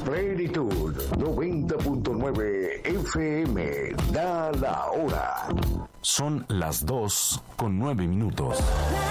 Plenitud 90.9 FM. Da la hora. Son las 2:09.